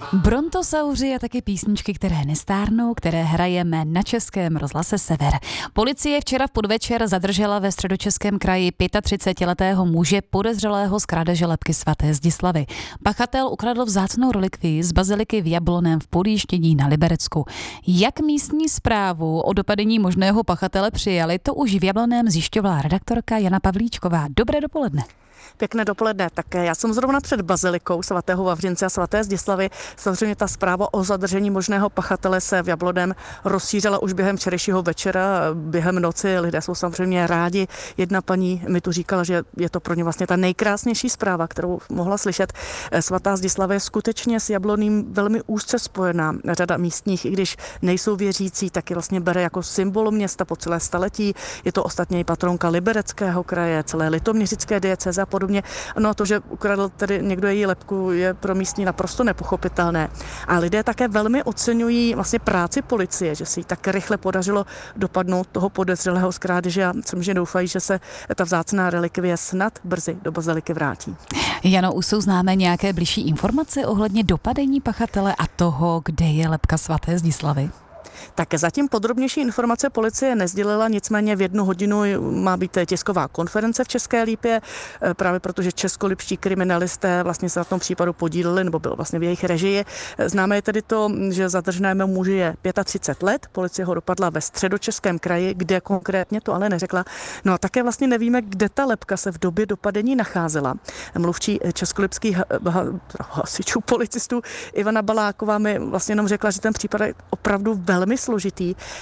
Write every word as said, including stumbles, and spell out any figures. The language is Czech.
Brontosauři a taky písničky, které nestárnou, které hrajeme na Českém rozhlase Sever. Policie včera v podvečer zadržela ve Středočeském kraji třicetiletého muže podezřelého z krádeže lebky svaté Zdislavy. Pachatel ukradl vzácnou relikvii z baziliky v Jablonném v Podjíždění na Liberecku. Jak místní správu o dopadení možného pachatele přijali, to už v Jablonném zjišťovala redaktorka Jana Pavlíčková. Dobré dopoledne. Pěkné dopoledne také. Já jsem zrovna před bazilikou svatého Vavřince a svaté Zdislavy. Samozřejmě ta zpráva o zadržení možného pachatele se v Jablonném rozšířila už během včerejšího večera, během noci. Lidé jsou samozřejmě rádi. Jedna paní mi tu říkala, že je to pro ně vlastně ta nejkrásnější zpráva, kterou mohla slyšet. Svatá Zdislavy je skutečně s Jablonným velmi úzce spojená. Řada místních, i když nejsou věřící, taky vlastně bere jako symbol města po celé staletí. Je to ostatně i patronka Libereckého kraje, celé litoměřické diecéze a podobně. No a to, že ukradl tedy někdo její lebku, je pro místní naprosto nepochopitelné. A lidé také velmi oceňují vlastně práci policie, že se jí tak rychle podařilo dopadnout toho podezřelého z krádeže a samozřejmě doufají, že se ta vzácná relikvie snad brzy do baziliky vrátí. Jano, už jsou známé nějaké bližší informace ohledně dopadení pachatele a toho, kde je lebka svaté Zdislavy? Tak zatím podrobnější informace policie nesdělila, nicméně v jednu hodinu má být tisková konference v České Lípě, právě protože českolipští kriminalisté vlastně se na tom případu podíleli, nebo byl vlastně v jejich režii. Známe je tedy to, že zadrženému muži je třicet pět let, policie ho dopadla ve Středočeském kraji, kde konkrétně to ale neřekla. No a také vlastně nevíme, kde ta lebka se v době dopadení nacházela. Mluvčí českolipských hasičů, policistů Ivana Baláková mi vlastně jenom řekla, že ten případ je opravdu velmi složitý.